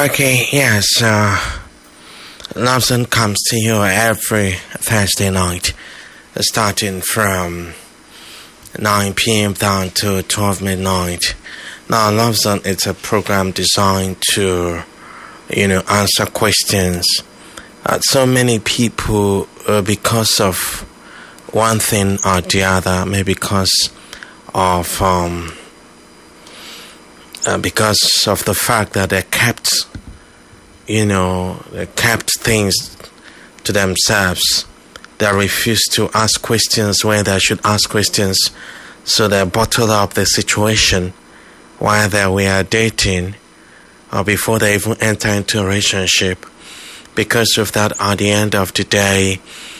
Okay, yes, Love Zone comes to you every Thursday night, starting from 9 p.m. down to 12 midnight. Now, Love Zone is a program designed to, answer questions. So many people, because of one thing or the other, maybe because of the fact that they kept things to themselves. They refuse to ask questions when they should ask questions, so they bottle up the situation while they were dating or before they even enter into a relationship. Because of that, at the end of the day,